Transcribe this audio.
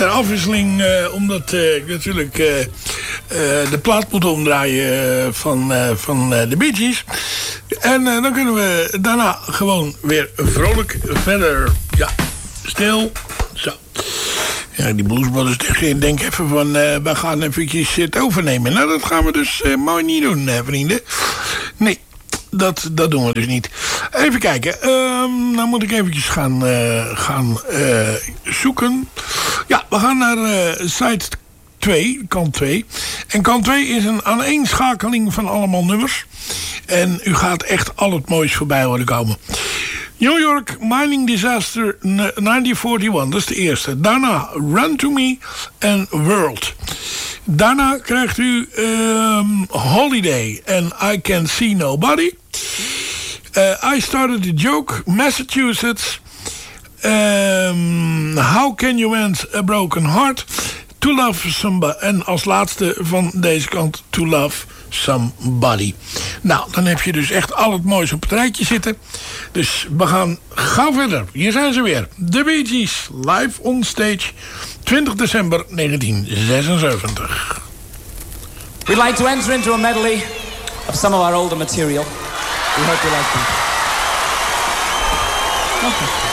ter afwisseling, omdat ik natuurlijk de plaat moet omdraaien van de Bee Gees. En dan kunnen we daarna gewoon weer vrolijk verder. Ja, stil. Zo. Ja, die Blues Brothers denken even van, we gaan eventjes het overnemen. Nou, dat gaan we dus mooi niet doen, vrienden. Nee, dat doen we dus niet. Even kijken. Nou moet ik eventjes gaan zoeken. Ja, we gaan naar site 2, kant 2. En kant 2 is een aaneenschakeling van allemaal nummers. En u gaat echt al het moois voorbij horen komen. New York Mining Disaster 1941, dat is de eerste. Daarna Run to Me en World. Daarna krijgt u Holiday en I Can See Nobody. I Started the Joke, Massachusetts. How Can You Mend a Broken Heart. To Love Somebody. En als laatste van deze kant To Love Somebody. Nou, dan heb je dus echt al het moois op het rijtje zitten. Dus we gaan gauw verder. Hier zijn ze weer. The Bee Gees, live on stage. 20 december 1976. We'd like to enter into a medley of some of our older material. We hope you like them. Okay.